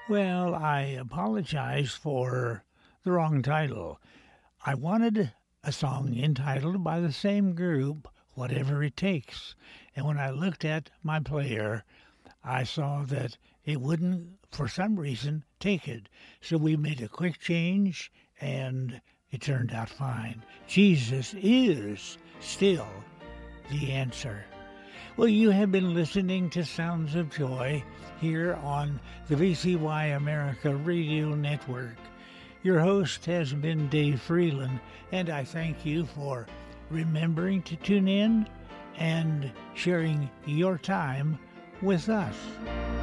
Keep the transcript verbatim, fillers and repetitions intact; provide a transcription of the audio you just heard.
Well, I apologize for the wrong title. I wanted a song entitled by the same group, Whatever It Takes. And when I looked at my player, I saw that it wouldn't, for some reason, take it. So we made a quick change, and it turned out fine. Jesus is still the answer. Well, you have been listening to Sounds of Joy here on the V C Y America Radio Network. Your host has been Dave Freeland, and I thank you for remembering to tune in and sharing your time with us.